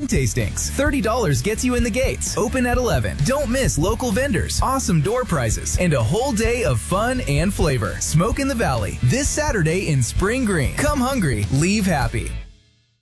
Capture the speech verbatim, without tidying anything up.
tastings. thirty dollars gets you in the gates. Open at eleven. Don't miss local vendors, awesome door prizes, and a whole day of fun and flavor. Smoke in the Valley, this Saturday in Spring Green. Come hungry, leave happy.